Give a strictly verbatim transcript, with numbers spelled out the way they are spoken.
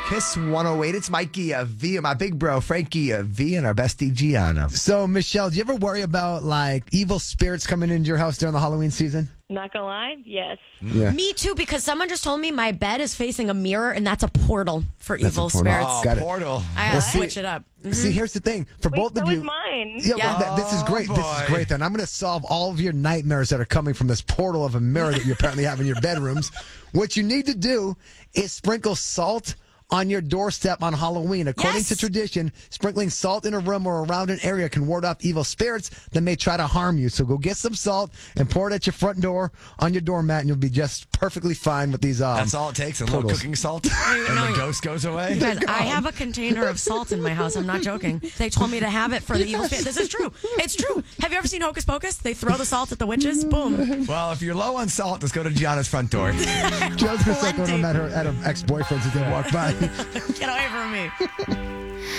Kiss one oh eight. It's Mikey uh, V, my big bro Frankie uh, V, and our bestie Gianna. So, Michelle, do you ever worry about like evil spirits coming into your house during the Halloween season? Not gonna lie, yes. Yeah. Me too, because someone just told me my bed is facing a mirror, and that's a portal for That's a evil portal. spirits. Oh, Got it. portal. I gotta Well, see- switch it up. Mhm. See, here's the thing. For Wait, both so of you. is mine. Yeah, Yeah. well, th- this is great. This Oh, is boy. great. Then I'm going to solve all of your nightmares that are coming from this portal of a mirror that you apparently have in your bedrooms. What you need to do is sprinkle salt on your doorstep on Halloween. According Yes. to tradition, sprinkling salt in a room or around an area can ward off evil spirits that may try to harm you. So go get some salt and pour it at your front door on your doormat, and you'll be just perfectly fine with these. Um, That's all it takes. A little portals. cooking salt, and no, the you- ghost goes away. Guys, I have a container of salt in my house. I'm not joking. They told me to have it for the evil spirit. This is true. It's true. Have you ever seen Hocus Pocus? They throw the salt at the witches. Boom. Well, if you're low on salt, just go to Gianna's front door. Joe's going to start going Plenty. at her, at her ex-boyfriends as they walk by. Get away from me.